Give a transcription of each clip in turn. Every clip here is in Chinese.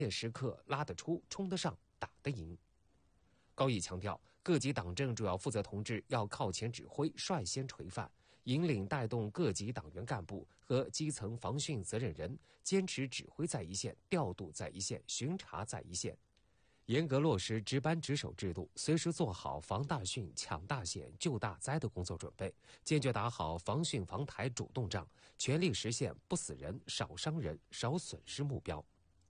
时刻拉得出、冲得上、打得赢。高毅强调，各级党政主要负责同志要靠前指挥，率先垂范，引领带动各级党员干部和基层防汛责任人坚持指挥在一线、调度在一线、巡查在一线，严格落实值班值守制度，随时做好防大汛、抢大险、救大灾的工作准备，坚决打好防汛防台主动仗，全力实现不死人、少伤人、少损失目标。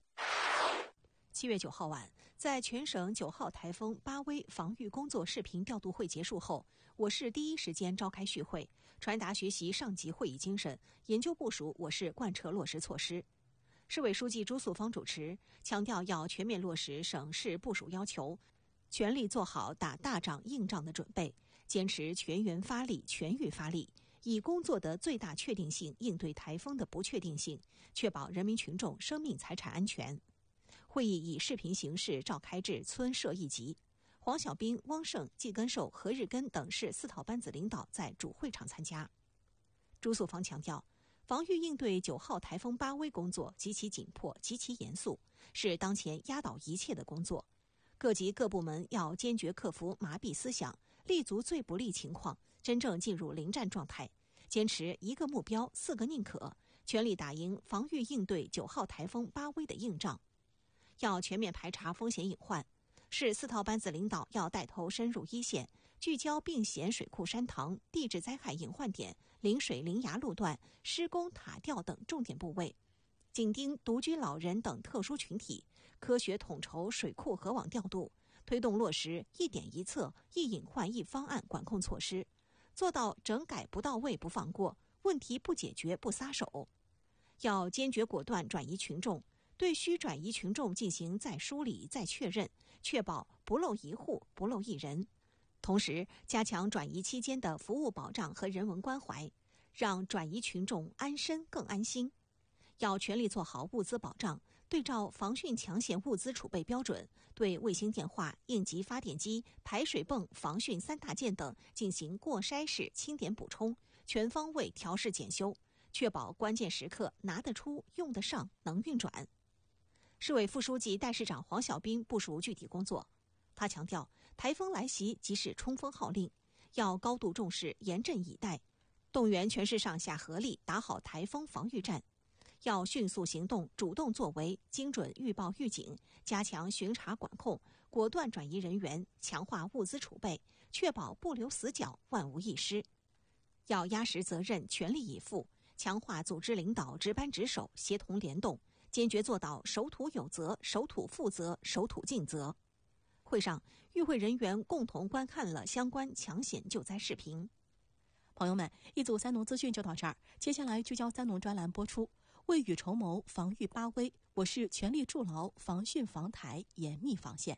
7月9号晚，在全省9号台风巴威防御工作视频调度会结束后，我市第一时间召开续会，传达学习上级会议精神，研究部署我市贯彻落实措施。市委书记朱素芳主持，强调要全面落实省市部署要求，全力做好打大仗硬仗的准备，坚持全员发力、全域发力，以工作的最大确定性应对台风的不确定性，确保人民群众生命财产安全。会议以视频形式召开至村社一级，黄小兵、汪胜、季根寿、何日根等市4套班子领导在主会场参加。朱素芳强调，防御应对9号台风巴威工作极其紧迫、极其严肃，是当前压倒一切的工作。各级各部门要坚决克服麻痹思想，立足最不利情况，真正进入临战状态，坚持一个目标、4个宁可，全力打赢防御应对9号台风巴威的硬仗。要全面排查风险隐患，市4套班子领导要带头深入一线，聚焦并险水库山塘、地质灾害隐患点、临水临崖路段、施工塔吊等重点部位，紧盯独居老人等特殊群体，科学统筹水库河网调度，推动落实一点一策、一隐患一方案管控措施，做到整改不到位不放过，问题不解决不撒手。要坚决果断转移群众，对需转移群众进行再梳理、再确认，确保不漏一户、不漏一人。同时，加强转移期间的服务保障和人文关怀，让转移群众安身更安心。要全力做好物资保障，对照防汛抢险物资储备标准，对卫星电话、应急发电机、排水泵、防汛3大件等进行过筛式清点补充，全方位调试检修，确保关键时刻拿得出、用得上、能运转。市委副书记、代市长黄小兵部署具体工作。他强调，台风来袭即是冲锋号令，要高度重视、严阵以待，动员全市上下合力打好台风防御战。要迅速行动、主动作为，精准预报预警，加强巡查管控，果断转移人员，强化物资储备，确保不留死角、万无一失。要压实责任，全力以赴，强化组织领导值班值守、协同联动，坚决做到守土有责、守土负责、守土尽责。会上，与会人员共同观看了相关抢险救灾视频。 朋友们，一组三农资讯就到这儿，接下来聚焦三农专栏播出。未雨绸缪，防御巴威，我市全力筑牢防汛防台严密防线。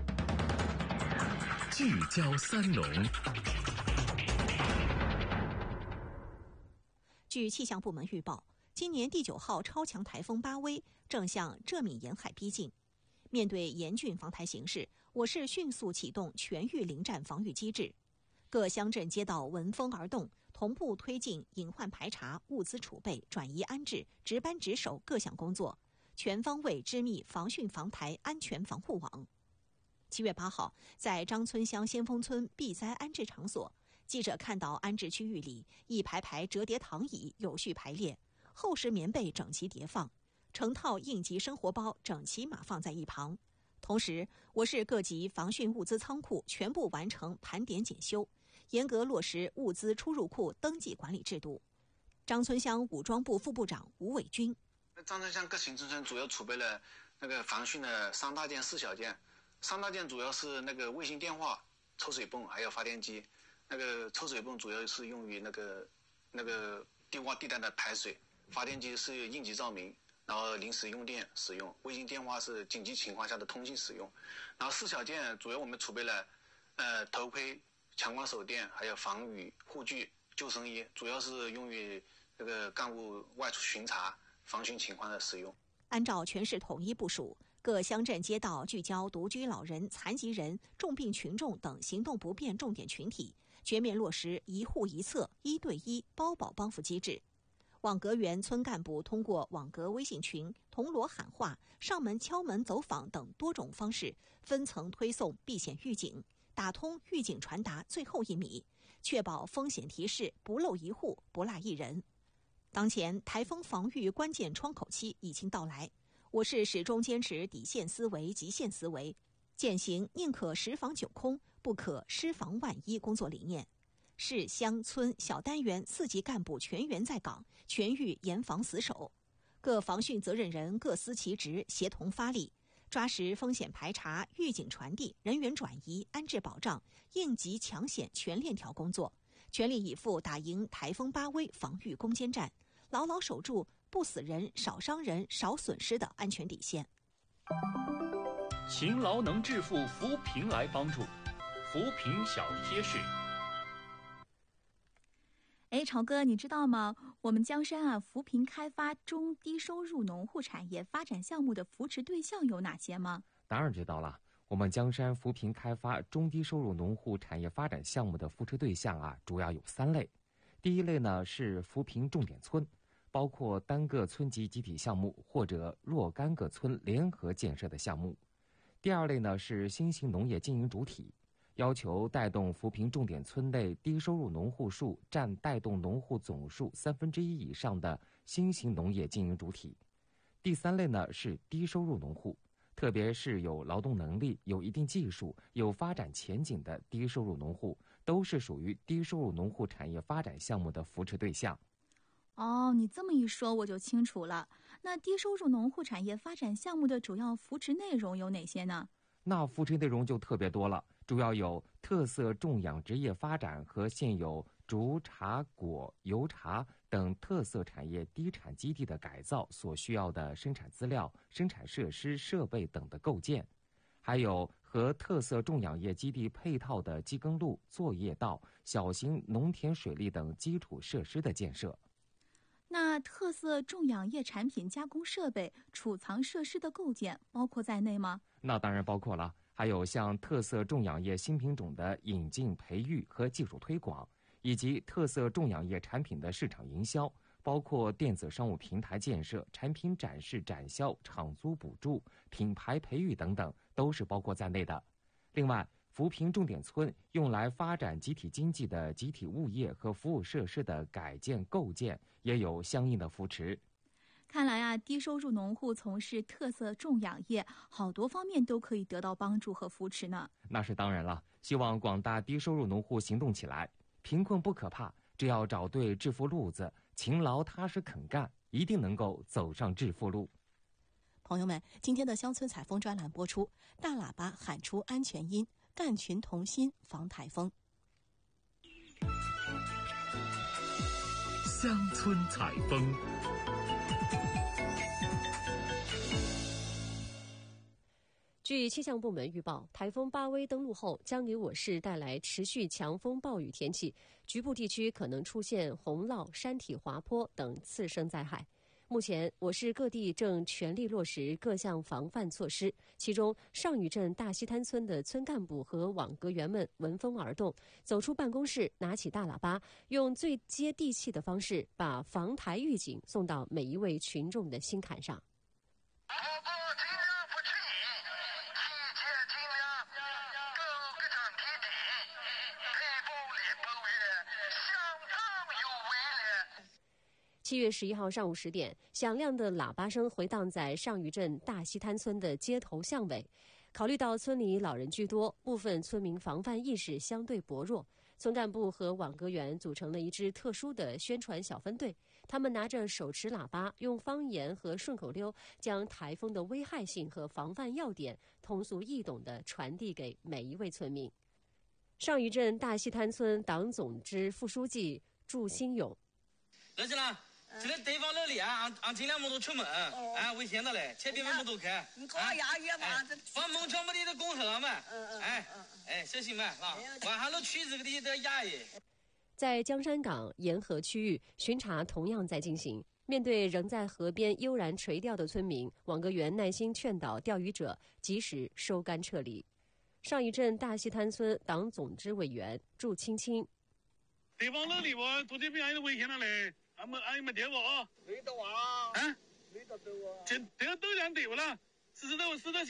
聚焦三农。 据气象部门预报，今年第9号超强台风巴威正向浙闽沿海逼近。面对严峻防台形势，我市迅速启动全域临战防御机制，各乡镇街道闻风而动，同步推进隐患排查、物资储备、转移安置、值班值守各项工作，全方位织密防汛防台安全防护网。7月8号，在张村乡先锋村避灾安置场所，记者看到安置区域里一排排折叠躺椅有序排列，厚实棉被整齐叠放，成套应急生活包整齐码放在一旁。同时，我市各级防汛物资仓库全部完成盘点检修，严格落实物资出入库登记管理制度。张村乡武装部副部长吴伟军： 张村乡各行政村主要储备了那个防汛的3大件、4小件。3大件主要是那个卫星电话、抽水泵还有发电机。那个抽水泵主要是用于那个地洼地带的排水，发电机是应急照明，然后临时用电使用，卫星电话是紧急情况下的通信使用。然后4小件主要我们储备了头盔、强光手电，还有防雨护具、救生衣，主要是用于这个干部外出巡查、防汛情况的使用。 按照全市统一部署，各乡镇街道聚焦独居老人、残疾人、重病群众等行动不便重点群体，全面落实一户一策、1对1包保帮扶机制。 网格员村干部通过网格微信群、铜锣喊话、上门敲门走访等多种方式，分层推送避险预警，打通预警传达最后1米，确保风险提示不漏一户、不落一人。当前台风防御关键窗口期已经到来，我市始终坚持底线思维、极限思维，践行宁可10防9空，不可失防万一工作理念。市乡村小单元4级干部全员在岗，全域严防死守。各防汛责任人各司其职，协同发力，抓实风险排查、预警传递、人员转移、安置保障、应急抢险全链条工作，全力以赴打赢台风巴威防御攻坚战，牢牢守住不死人、少伤人、少损失的安全底线。 勤劳能致富，扶贫来帮助，扶贫小贴士。 朝哥，你知道吗？我们江山扶贫开发中低收入农户产业发展项目的扶持对象有哪些吗？ 当然知道了。我们江山扶贫开发中低收入农户产业发展项目的扶持对象主要有3类。第一类呢是扶贫重点村，包括单个村级集体项目或者若干个村联合建设的项目。第二类呢是新型农业经营主体，要求带动扶贫重点村内低收入农户数占带动农户总数1/3以上的新型农业经营主体。第3类呢是低收入农户，特别是有劳动能力、有一定技术、有发展前景的低收入农户，都是属于低收入农户产业发展项目的扶持对象。 你这么一说我就清楚了。那低收入农户产业发展项目的主要扶持内容有哪些呢？ 那扶持内容就特别多了，主要有特色种养殖业发展和现有竹、茶、果、油茶等特色产业低产基地的改造所需要的生产资料、生产设施、设备等的构建，还有和特色种养业基地配套的机耕路、作业道、小型农田水利等基础设施的建设。 那特色种养业产品加工设备、储藏设施的构建包括在内吗？ 那当然包括了，还有像特色种养业新品种的引进、培育和技术推广，以及特色种养业产品的市场营销，包括电子商务平台建设、产品展示展销、场租补助、品牌培育等等，都是包括在内的。另外，扶贫重点村用来发展集体经济的集体物业和服务设施的改建构建也有相应的扶持。 看来低收入农户从事特色种养业，好多方面都可以得到帮助和扶持呢。 那是当然了，希望广大低收入农户行动起来，贫困不可怕，只要找对致富路子，勤劳踏实肯干，一定能够走上致富路。 朋友们，今天的乡村采风专栏播出，大喇叭喊出安全音，干群同心防台风。 乡村采风。 据气象部门预报，台风巴威登陆后将给我市带来持续强风暴雨天气，局部地区可能出现洪涝、山体滑坡等次生灾害。目前，我市各地正全力落实各项防范措施，其中上虞镇大西滩村的村干部和网格员们闻风而动，走出办公室，拿起大喇叭，用最接地气的方式把防台预警送到每一位群众的心坎上。7月11号上午10点，响亮的喇叭声回荡在上虞镇大西滩村的街头巷尾。考虑到村里老人居多，部分村民防范意识相对薄弱，村干部和网格员组成了一支特殊的宣传小分队。他们拿着手持喇叭，用方言和顺口溜将台风的危害性和防范要点通俗易懂地传递给每一位村民。上虞镇大西滩村党总支副书记祝新勇： 热起来！这个地方热里尽量莫多出门，危险的嘞，千万莫多开。 你搞牙医嘛？ 放门窗没得拱河嘛？小心嘛，晚上都去这个地的牙医。 在江山港沿河区域，巡查同样在进行。面对仍在河边悠然垂钓的村民，网格员耐心劝导钓鱼者及时收竿撤离。上虞镇大西滩村党总支委员祝青青： 地方热里多这边还是危险的嘞。 没电话啊？ 没得啊。 啊？ 没得走啊。 这个都两对了，是的。